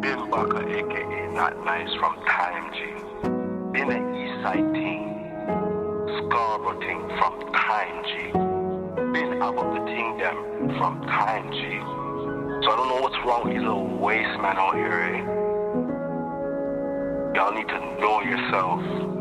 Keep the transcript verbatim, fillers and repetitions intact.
Ben Barker, aka Not Nice from Time G. Been an Eastside team, Scarborough team from Time G. Been about the team them from Time G. So I don't know what's wrong with these little waste men out here, eh? Y'all need to know yourself.